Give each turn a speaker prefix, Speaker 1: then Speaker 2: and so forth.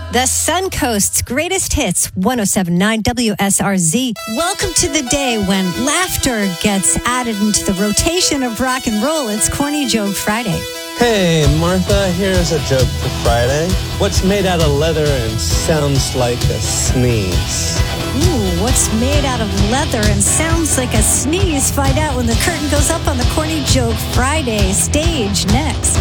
Speaker 1: The Suncoast's greatest hits, 107.9 WSRZ. Welcome to the day when laughter gets added into the rotation of rock and roll. It's Corny Joke Friday.
Speaker 2: Hey, Martha, here's a joke for Friday. What's made out of leather and sounds like a sneeze?
Speaker 1: Ooh, what's made out of leather and sounds like a sneeze? Find out when the curtain goes up on the Corny Joke Friday stage next.